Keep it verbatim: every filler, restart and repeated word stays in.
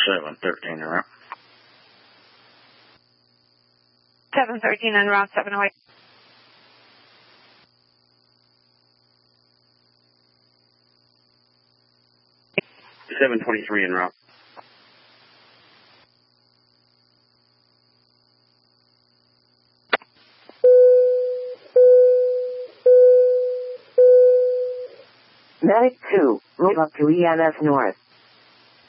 seven thirteen en route. seven thirteen en route, seven oh eight. seven twenty-three en route. Medic two, move up to E M S North.